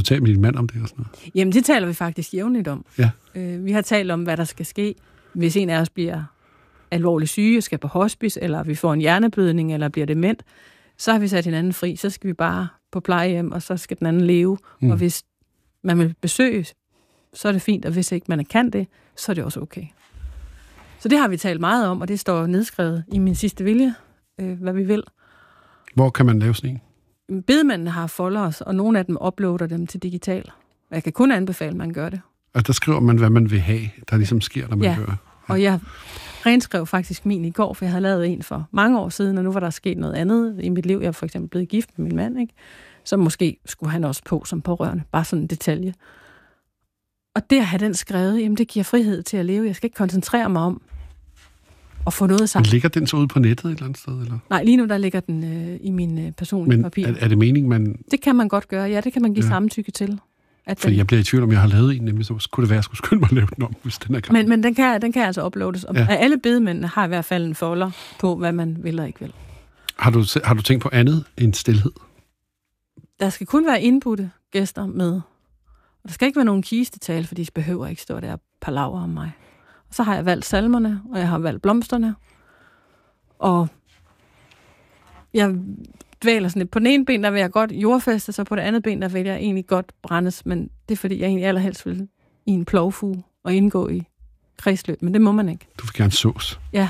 talt med din mand om det og sådan noget? Jamen, det taler vi faktisk jævnligt om. Ja. Vi har talt om, hvad der skal ske, hvis en af os bliver alvorligt syge, skal på hospice, eller vi får en hjerneblødning, eller bliver dement. Så har vi sat hinanden fri. Så skal vi bare på plejehjem, og så skal den anden leve. Og hvis man vil besøge, så er det fint, og hvis ikke man kan det, så er det også okay. Så det har vi talt meget om, og det står nedskrevet i min sidste vilje, hvad vi vil. Hvor kan man lave sådan en? Bedemændene har folders, og nogle af dem uploader dem til digital. Og jeg kan kun anbefale, at man gør det. Og der skriver man, hvad man vil have, der ligesom sker, når man gør. Ja. Og jeg renskrev faktisk min i går, for jeg havde lavet en for mange år siden, og nu var der sket noget andet i mit liv. Jeg er for eksempel blevet gift med min mand, ikke? Så måske skulle han også på som pårørende. Bare sådan en detalje. Og det at have den skrevet, jamen det giver frihed til at leve. Jeg skal ikke koncentrere mig om at få noget sagt. Ligger den så ude på nettet et eller andet sted? Eller? Nej, lige nu der ligger den i min personlige papir. Men er det meningen, man... Det kan man godt gøre, ja. Det kan man give samtykke til. Fordi jeg bliver i tvivl, om jeg har lavet en, nemlig så kunne det være, at jeg skulle skynde mig at lave den om, hvis den er gammel. Men den kan altså uploades. Ja. Alle bedemændene har i hvert fald en folder på, hvad man vil og ikke vil. Har du tænkt på andet end stilhed? Der skal kun være indbudte gæster med. Og der skal ikke være nogen kistetale, for de behøver ikke stå der palaver om mig. Og så har jeg valgt salmerne, og jeg har valgt blomsterne. Og jeg dvæler sådan lidt. På den ene ben, der vil jeg godt jordfæste, så på det andet ben, der vil jeg egentlig godt brændes. Men det er, fordi jeg egentlig allerhelst vil i en plovfuge og indgå i kredsløb. Men det må man ikke. Du vil gerne sås. Ja.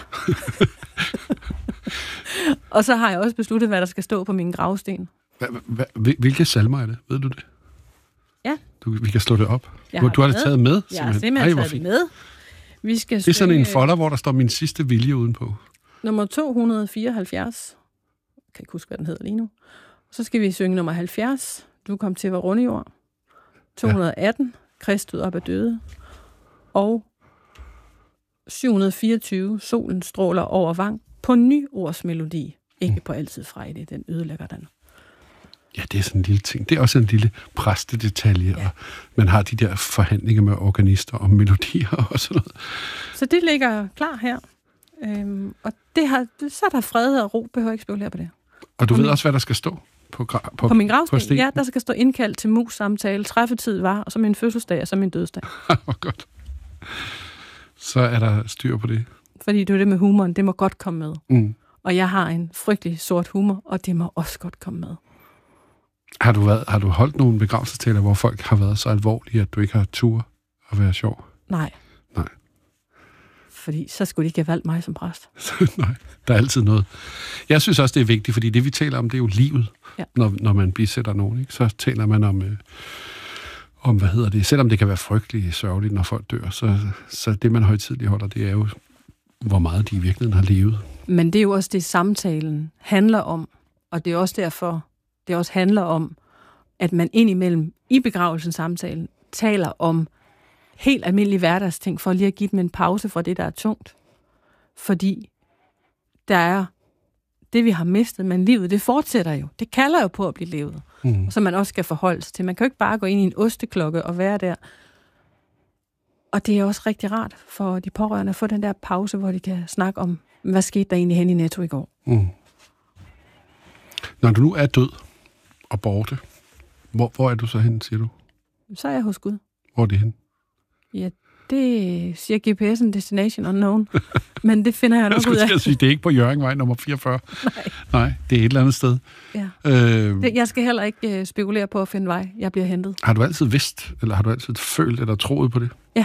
Og så har jeg også besluttet, hvad der skal stå på min gravsten. Hvilke salmer er det? Ved du det? Ja. Vi kan slå det op. Du har det taget med? Jeg har simpelthen taget det med. Vi skal det er sådan en folder, hvor der står min sidste vilje udenpå. Nummer 274. Jeg kan ikke huske, hvad den hedder lige nu. Så skal vi synge nummer 70. Du kom til vor runde jord. 218. Krist stod op af døde. Og 724. Solen stråler over vang. På nyordsmelodi. Ikke på altid Friday. Den ødelægger den. Ja, det er sådan en lille ting. Det er også en lille præstedetalje, og man har de der forhandlinger med organister og melodier og sådan noget. Så det ligger klar her. Og så er der fred og ro, behøver ikke spekulere på det. Og du ved også, hvad der skal stå på min gravsten? Ja, der skal stå indkaldt til mus-samtale, træffetid var, og så min fødselsdag, og så min dødsdag. Hvor godt. Så er der styr på det. Fordi det er det med humoren, det må godt komme med. Og jeg har en frygtelig sort humor, og det må også godt komme med. Har du holdt nogle begravelsestaler, hvor folk har været så alvorlige, at du ikke har tur at være sjov? Nej. Fordi så skulle de ikke have valgt mig som præst. Nej, der er altid noget. Jeg synes også, det er vigtigt, fordi det, vi taler om, det er jo livet, når man bisætter nogen. Ikke? Så taler man om, hvad hedder det, selvom det kan være frygteligt sørgeligt, når folk dør, så det, man højtidligt holder, det er jo, hvor meget de i virkeligheden har levet. Men det er jo også det, samtalen handler om, og det er også derfor, det også handler om, at man indimellem i begravelsen samtalen taler om helt almindelige hverdagsting, for lige at give dem en pause fra det, der er tungt. Fordi der er det, vi har mistet, men livet, det fortsætter jo. Det kalder jo på at blive levet. Så man også skal forholde sig til. Man kan jo ikke bare gå ind i en osteklokke og være der. Og det er også rigtig rart for de pårørende at få den der pause, hvor de kan snakke om, hvad skete der egentlig hen i Netto i går. Når du nu er død og borte, hvor er du så henne, siger du? Så er jeg hos Gud. Hvor er det henne? Ja, det siger GPS'en Destination Unknown. Men det finder jeg nok ud af. Jeg sige, det er ikke på Hjørringvej nummer 44. Nej, det er et eller andet sted. Ja. Jeg skal heller ikke spekulere på at finde vej. Jeg bliver hentet. Har du altid vidst, eller har du altid følt eller troet på det? Ja.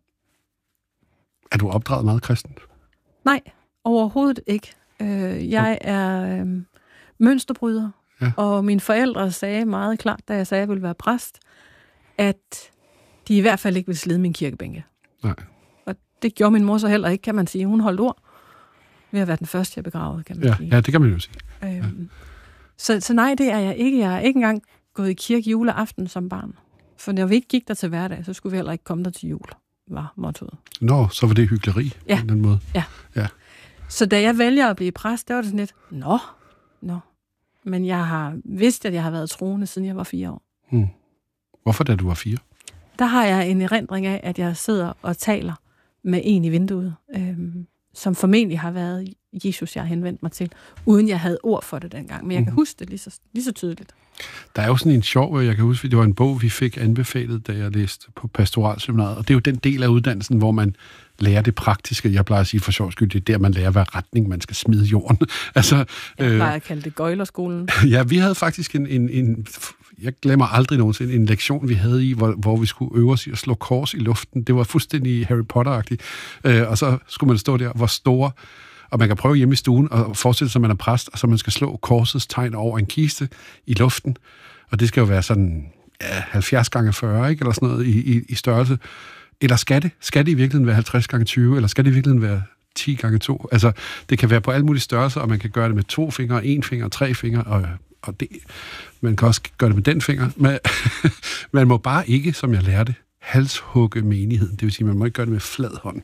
Er du opdraget meget kristent? Nej, overhovedet ikke. Jeg er mønsterbryder, og mine forældre sagde meget klart, da jeg sagde, at jeg ville være præst, at de i hvert fald ikke ville slide min kirkebænke. Nej. Og det gjorde min mor så heller ikke, kan man sige. Hun holdt ord ved at være den første, jeg begravede, kan man sige. Ja, det kan man jo sige. Så nej, det er jeg ikke. Jeg er ikke engang gået i kirke juleaften som barn. For når vi ikke gik der til hverdag, så skulle vi heller ikke komme der til jul, var mottoet. Nå, så var det hykleri på en eller anden måde. Ja. Så da jeg vælger at blive præst, det var det sådan lidt, nå. Men jeg har vidst, at jeg har været troende, siden jeg var 4 år. Hvorfor da du var 4? Der har jeg en erindring af, at jeg sidder og taler med en i vinduet, som formentlig har været Jesus, jeg har henvendt mig til, uden jeg havde ord for det dengang. Men jeg kan huske det lige så tydeligt. Der er jo sådan en sjov, jeg kan huske, det var en bog, vi fik anbefalet, da jeg læste på pastoralseminaret, og det er jo den del af uddannelsen, hvor man lærer det praktiske. Jeg plejer at sige for sjov skyld, det er der, man lærer, hvad retning man skal smide jorden. Altså, jeg plejer at kalde det gøjlerskolen. Ja, vi havde faktisk jeg glemmer aldrig nogensinde en lektion, vi havde i, hvor vi skulle øve os i at slå kors i luften. Det var fuldstændig Harry Potter-agtigt. Og så skulle man stå der, hvor store, og man kan prøve hjemme i stuen og forestille sig, at man er præst, og så man skal slå korsets tegn over en kiste i luften. Og det skal jo være sådan 70 gange 40, ikke? Eller sådan noget i størrelse. Eller skal det i virkeligheden være 50 gange 20, eller skal det i virkeligheden være 10 gange 2? Altså, det kan være på alle mulige størrelser, og man kan gøre det med 2 fingre, 1 finger, 3 fingre, og det, man kan også gøre det med den finger. Men man må bare ikke, som jeg lærte, halshugge menigheden. Det vil sige, man må ikke gøre det med flad hånd,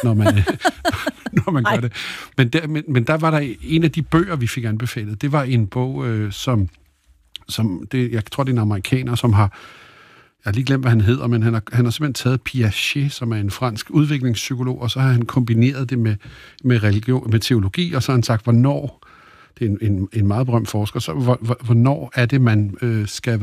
når man gør det. Men der var der en af de bøger, vi fik anbefalet. Det var en bog, som jeg tror, det er en amerikaner, som har, jeg har lige glemt, hvad han hedder, men han har simpelthen taget Piaget, som er en fransk udviklingspsykolog, og så har han kombineret det med religion, med teologi, og så har han sagt, hvornår, det er en meget berømt forsker, så hvornår er det, man skal,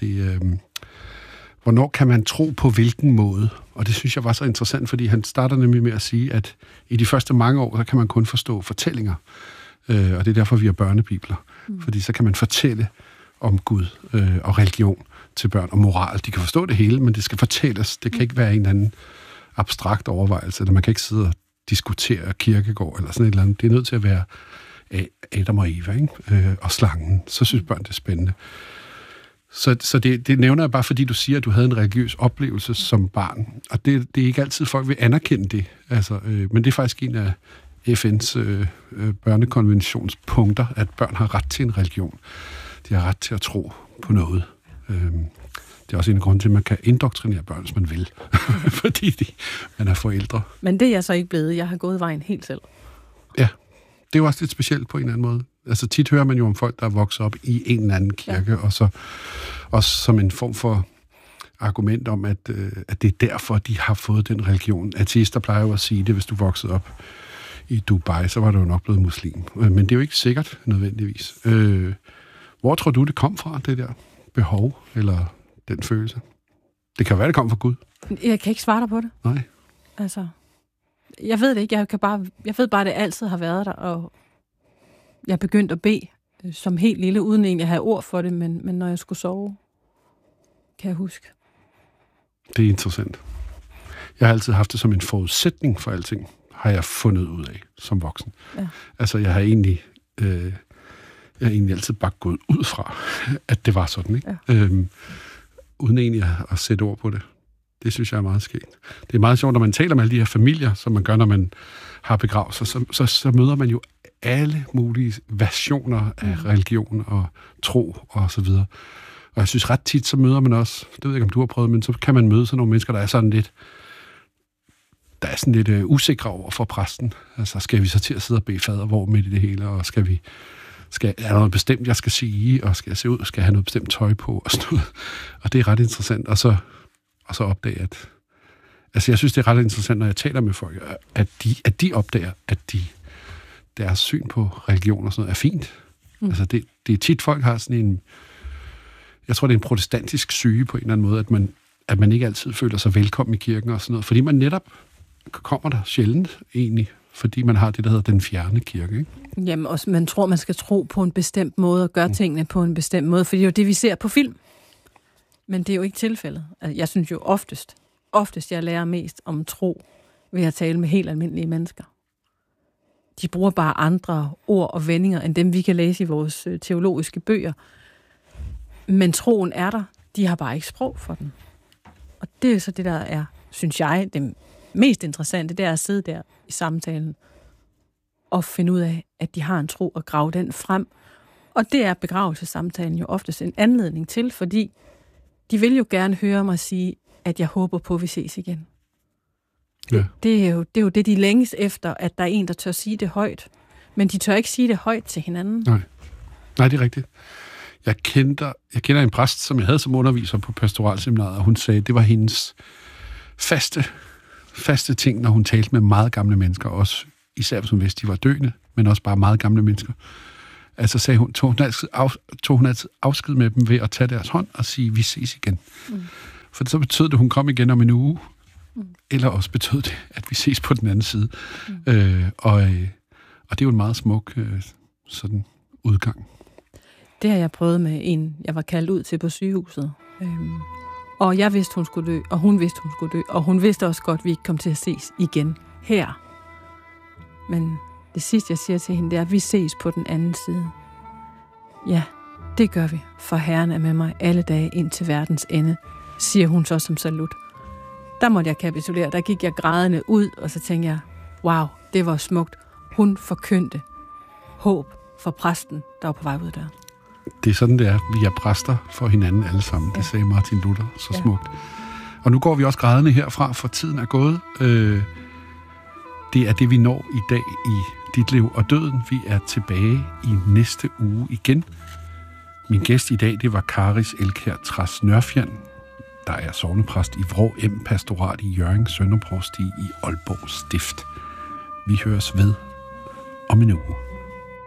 hvornår kan man tro på hvilken måde? Og det synes jeg var så interessant, fordi han starter nemlig med at sige, at i de første mange år, så kan man kun forstå fortællinger, og det er derfor, vi har børnebibler, fordi så kan man fortælle om Gud og religion til børn, og moral. De kan forstå det hele, men det skal fortælles. Det kan ikke være en eller anden abstrakt overvejelse, eller man kan ikke sidde og diskutere Kierkegaard, eller sådan et eller andet. Det er nødt til at være Adam og Eva, ikke? Og slangen. Så synes børn, det er spændende. Så det nævner jeg bare, fordi du siger, at du havde en religiøs oplevelse som barn. Og det er ikke altid, folk vil anerkende det. Altså, men det er faktisk en af FN's børnekonventionspunkter, at børn har ret til en religion. De har ret til at tro på noget. Det er også en grund til, at man kan indoktrinere børn, hvis man vil. Fordi man er forældre. Men det er jeg så ikke blevet. Jeg har gået vejen helt selv. Ja, det er jo også lidt specielt på en eller anden måde. Altså tit hører man jo om folk, der er vokset op i en eller anden kirke, og så også som en form for argument om, at det er derfor, de har fået den religion. Ateister plejer jo at sige det, hvis du voksede op i Dubai, så var du jo nok blevet muslim. Men det er jo ikke sikkert nødvendigvis. Hvor tror du, det kom fra, det der behov, eller den følelse? Det kan være, det kom fra Gud. Jeg kan ikke svare dig på det. Nej. Altså, jeg ved det ikke. Jeg ved bare, at det altid har været der, og jeg begyndte at bede som helt lille, uden egentlig at have ord for det, men når jeg skulle sove, kan jeg huske. Det er interessant. Jeg har altid haft det som en forudsætning for alting, har jeg fundet ud af som voksen. Ja. Altså, jeg har egentlig altid bare gået ud fra, at det var sådan, ikke? Ja. Uden egentlig at sætte ord på det. Det synes jeg er meget skægt. Det er meget sjovt, når man taler med alle de her familier, som man gør, når man har begravelser, så møder man jo alle mulige versioner af religion og tro og så videre. Og jeg synes ret tit, så møder man også, det ved jeg ikke, om du har prøvet, men så kan man møde sådan nogle mennesker, der er sådan lidt usikre over for præsten. Altså, skal vi så til at sidde og bede fader hvor midt i det hele, og er der noget bestemt, jeg skal sige, og skal jeg se ud, og skal jeg have noget bestemt tøj på, og sådan noget. Og det er ret interessant, og så opdage, at altså, jeg synes, det er ret interessant, når jeg taler med folk, at de opdager, at deres syn på religion og sådan noget er fint. Altså, det er tit, folk har sådan en, jeg tror, det er en protestantisk syge på en eller anden måde, at man ikke altid føler sig velkommen i kirken og sådan noget, fordi man netop kommer der sjældent egentlig, fordi man har det, der hedder den fjerne kirke, ikke? Jamen, også man tror, man skal tro på en bestemt måde og gøre tingene på en bestemt måde, for det er jo det, vi ser på film. Men det er jo ikke tilfældet. Altså, jeg synes jo oftest jeg lærer mest om tro ved at tale med helt almindelige mennesker. De bruger bare andre ord og vendinger, end dem vi kan læse i vores teologiske bøger. Men troen er der. De har bare ikke sprog for den. Og det er så det, der er, synes jeg, det mest interessante, det er at sidde der i samtalen og finde ud af, at de har en tro og grave den frem. Og det er begravelsesamtalen jo oftest en anledning til, fordi de vil jo gerne høre mig sige, at jeg håber på, at vi ses igen. Ja. Det er jo det, de længes efter, at der er en, der tør sige det højt. Men de tør ikke sige det højt til hinanden. Nej, det er rigtigt. Jeg kender en præst, som jeg havde som underviser på pastoralseminaret, og hun sagde, at det var hendes faste ting, når hun talte med meget gamle mennesker, også især hvis hun vidste, de var døende. men også bare meget gamle mennesker. Altså sagde hun, tog hun altid afsked med dem ved at tage deres hånd og sige, vi ses igen. For så betød det, at hun kom igen om en uge, eller også betød det, at vi ses på den anden side. Og det er jo en meget smuk sådan udgang. Det har jeg prøvet med en, jeg var kaldt ud til på sygehuset. Og jeg vidste, hun skulle dø, og hun vidste, hun skulle dø. Og hun vidste også godt, at vi ikke kom til at ses igen her. Men det sidste, jeg siger til hende, det er, at vi ses på den anden side. Ja, det gør vi, for Herren er med mig alle dage ind til verdens ende, siger hun så som salut. Der måtte jeg kapitulere. Der gik jeg grædende ud, og så tænkte jeg, wow, det var smukt. Hun forkyndte håb for præsten, der var på vej ud der. Det er sådan, det er. Vi er præster for hinanden alle sammen. Ja. Det sagde Martin Luther så smukt. Og nu går vi også grædende herfra, for tiden er gået. Det er det, vi når i dag i Dit Liv og Døden. Vi er tilbage i næste uge igen. Min gæst i dag, det var Karis Elkjær Træs Nørfjand, der er sognepræst i Vrå M Pastorat i Hjørring Sønderprovsti i Aalborg Stift. Vi høres ved om en uge.